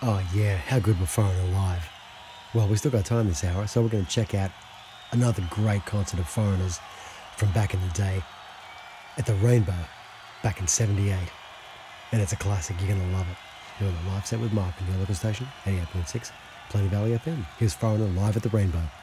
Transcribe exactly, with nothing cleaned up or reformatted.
Oh yeah, how good were Foreigner live? Well, we still got time this hour, so we're going to check out another great concert of Foreigners from back in the day at the Rainbow back in seventy-eight. And it's a classic, you're going to love it. You're on the live set with Mark on your local station, eighty-eight point six, Plain Valley F M. Here's Foreigner live at the Rainbow.